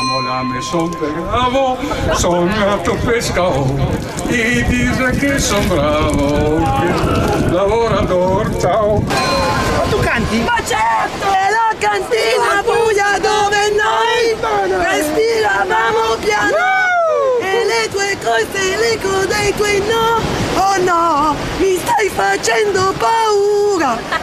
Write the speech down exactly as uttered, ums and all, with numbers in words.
Como la maison de Bravo, son nato pescador y dice che son bravo, che lavorador, ciao. Ma tu canti? Ma certo, è la cantina buia dove noi respiravamo piano. E le tue cose, l'eco dei tuoi no, oh no, mi stai facendo paura.